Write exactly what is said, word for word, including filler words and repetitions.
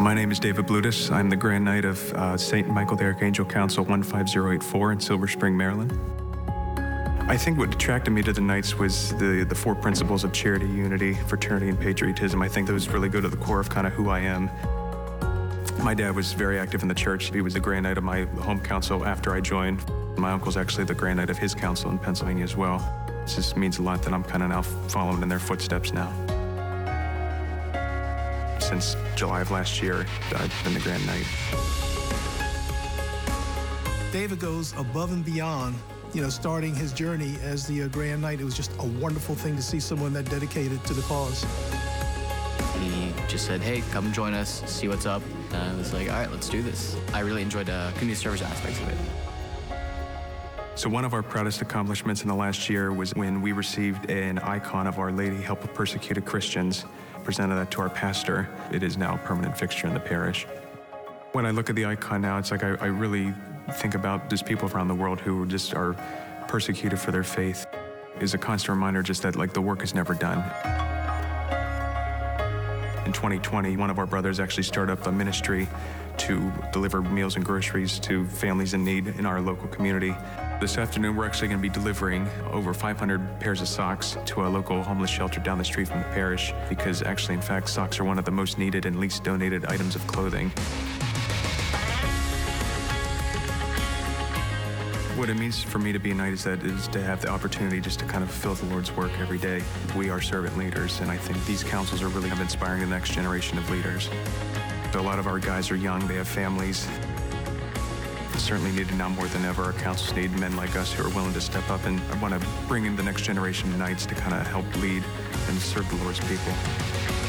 My name is David Blutis. I'm the Grand Knight of uh, Saint Michael the Archangel Council one five zero eight four in Silver Spring, Maryland. I think what attracted me to the Knights was the, the four principles of charity, unity, fraternity, and patriotism. I think those really go to the core of kind of who I am. My dad was very active in the church. He was the Grand Knight of my home council after I joined. My uncle's actually the Grand Knight of his council in Pennsylvania as well. This just means a lot that I'm kind of now following in their footsteps now. Since July of last year, I've been the Grand Knight. David goes above and beyond, you know, starting his journey as the uh, Grand Knight. It was just a wonderful thing to see someone that dedicated to the cause. He just said, hey, come join us, see what's up. And I was like, all right, let's do this. I really enjoyed the community service aspects of it. So one of our proudest accomplishments in the last year was when we received an icon of Our Lady, Help of Persecuted Christians, presented that to our pastor. It is now a permanent fixture in the parish. When I look at the icon now, it's like I, I really think about these people around the world who just are persecuted for their faith. It's a constant reminder just that like the work is never done. In twenty twenty, one of our brothers actually started up a ministry to deliver meals and groceries to families in need in our local community. This afternoon, we're actually going to be delivering over five hundred pairs of socks to a local homeless shelter down the street from the parish, because actually, in fact, socks are one of the most needed and least donated items of clothing. What it means for me to be a knight is that is to have the opportunity just to kind of fulfill the Lord's work every day. We are servant leaders, and I think these councils are really inspiring the next generation of leaders. A lot of our guys are young, they have families. Certainly needed now more than ever. Our councils need men like us who are willing to step up, and I want to bring in the next generation of knights to kind of help lead and serve the Lord's people.